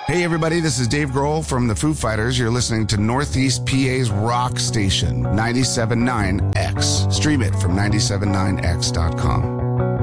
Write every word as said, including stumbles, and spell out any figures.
Hey everybody, this is Dave Grohl from the Foo Fighters. You're listening to Northeast P A's rock station, ninety-seven point nine X. Stream it from nine seven nine X dot com.